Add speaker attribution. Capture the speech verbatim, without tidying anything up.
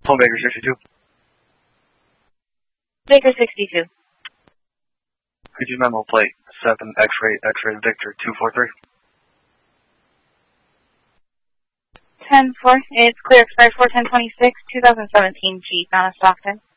Speaker 1: Phone Baker sixty-two.
Speaker 2: Baker sixty-two.
Speaker 1: Could you memo plate seven X-ray X-ray Victor two four three?
Speaker 2: ten four. It's clear expired four ten twenty-six, two thousand seventeen G. Found a Stockton.